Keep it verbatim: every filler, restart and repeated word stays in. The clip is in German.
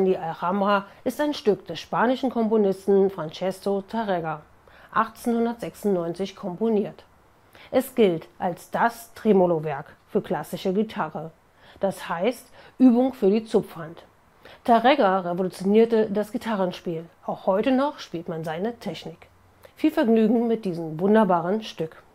die Alhambra ist ein Stück des spanischen Komponisten Francesco Tárrega achtzehnhundertsechsundneunzig komponiert. Es gilt als das Tremolo-Werk für klassische Gitarre, das heißt Übung für die Zupfhand. Tárrega revolutionierte das Gitarrenspiel. Auch heute noch spielt man seine Technik. Viel Vergnügen mit diesem wunderbaren Stück.